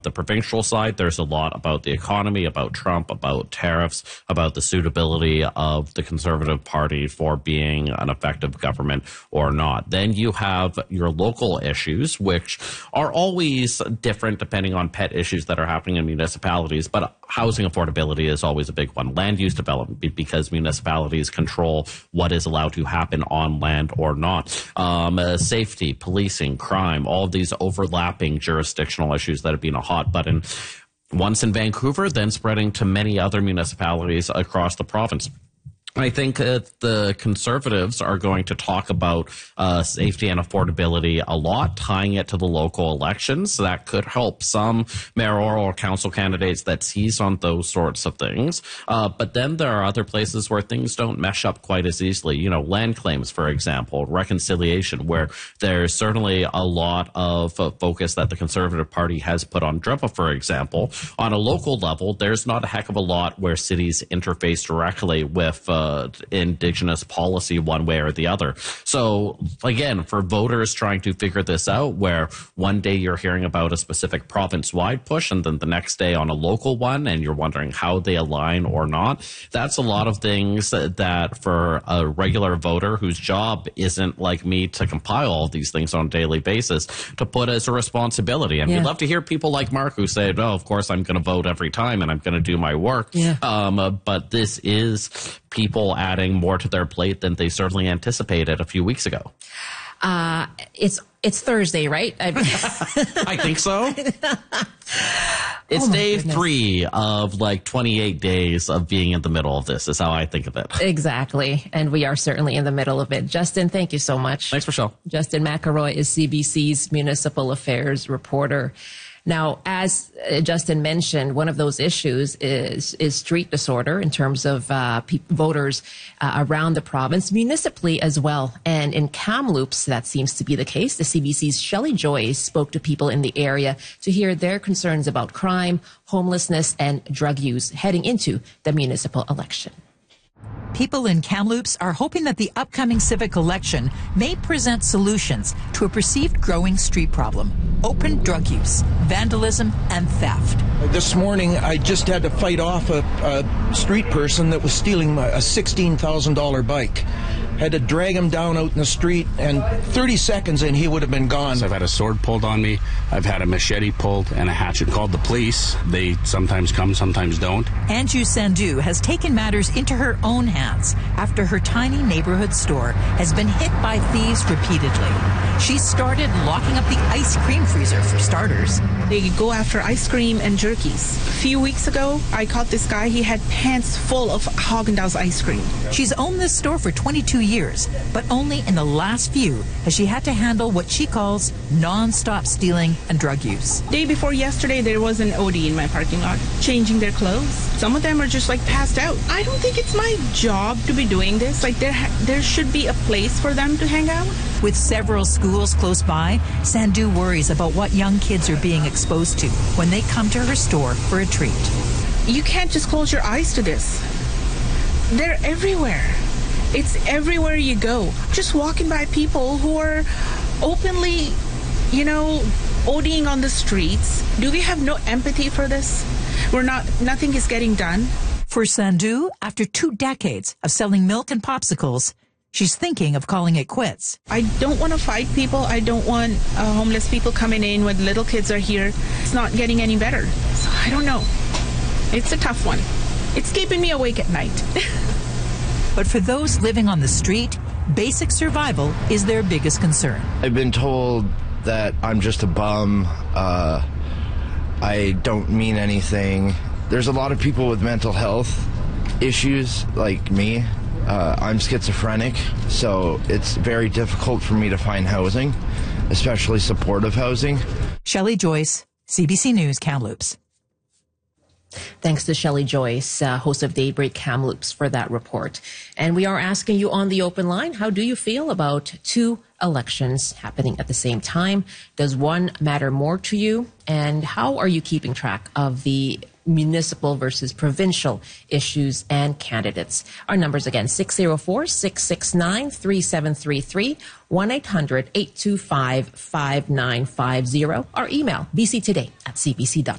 The provincial side, there's a lot about the economy, about Trump, about tariffs, about the suitability of the Conservative Party for being an effective government or not. Then you have your local issues, which are always different depending on pet issues that are happening in municipalities, but housing affordability is always a big one. Land use development, because municipalities control what is allowed to happen on land or not. Safety, policing, crime, all of these overlapping jurisdictional issues that have been a hot button, once in Vancouver, then spreading to many other municipalities across the province. I think the Conservatives are going to talk about safety and affordability a lot, tying it to the local elections. That could help some mayoral or council candidates that seize on those sorts of things. But then there are other places where things don't mesh up quite as easily. You know, land claims, for example, reconciliation, where there's certainly a lot of focus that the Conservative Party has put on DRIPA, for example. On a local level, there's not a heck of a lot where cities interface directly with Indigenous policy one way or the other. So again, for voters trying to figure this out, where one day you're hearing about a specific province-wide push and then the next day on a local one, and you're wondering how they align or not, that's a lot of things that for a regular voter whose job isn't like me to compile all these things on a daily basis, to put as a responsibility. And we'd love to hear people like Mark who say, oh, of course I'm going to vote every time and I'm going to do my work. But this is people adding more to their plate than they certainly anticipated a few weeks ago. It's Thursday, right? I think so. It's day 3 of like 28 days of being in the middle of this, is how I think of it. Exactly. And we are certainly in the middle of it. Justin, thank you so much. Thanks, Rochelle. Justin McElroy is CBC's municipal affairs reporter. Now, as Justin mentioned, one of those issues is street disorder in terms of voters around the province, municipally as well. And in Kamloops, that seems to be the case. The CBC's Shelley Joyce spoke to people in the area to hear their concerns about crime, homelessness, and drug use heading into the municipal election. People in Kamloops are hoping that the upcoming civic election may present solutions to a perceived growing street problem: open drug use, vandalism, and theft. This morning, I just had to fight off a street person that was stealing a $16,000 bike. Had to drag him down out in the street, and 30 seconds and he would have been gone. I've had a sword pulled on me. I've had a machete pulled and a hatchet. Called the police. They sometimes come, sometimes don't. Anju Sandhu has taken matters into her own hands after her tiny neighborhood store has been hit by thieves repeatedly. She started locking up the ice cream freezer for starters. They go after ice cream and jerkies. A few weeks ago, I caught this guy. He had pants full of Haagen-Dazs ice cream. She's owned this store for 22 years, but only in the last few has she had to handle what she calls non-stop stealing and drug use. Day before yesterday, there was an OD in my parking lot, changing their clothes. Some of them are just like passed out. I don't think it's my job to be doing this. Like there should be a place for them to hang out. With several schools close by, Sandhu worries about what young kids are being exposed to when they come to her store for a treat. You can't just close your eyes to this. They're everywhere. It's everywhere you go. Just walking by people who are openly, ODing on the streets. Do we have no empathy for this? Nothing is getting done. For Sandhu, after 2 decades of selling milk and popsicles, she's thinking of calling it quits. I don't want to fight people. I don't want homeless people coming in when little kids are here. It's not getting any better. So I don't know. It's a tough one. It's keeping me awake at night. But for those living on the street, basic survival is their biggest concern. I've been told that I'm just a bum. I don't mean anything. There's a lot of people with mental health issues like me. I'm schizophrenic, so it's very difficult for me to find housing, especially supportive housing. Shelley Joyce, CBC News, Kamloops. Thanks to Shelley Joyce, host of Daybreak Kamloops, for that report. And we are asking you on the open line, how do you feel about 2 elections happening at the same time? Does one matter more to you? And how are you keeping track of the municipal versus provincial issues and candidates? Our numbers again, 604-669-3733, 1-800-825-5950. Our email, bctoday@cbc.ca.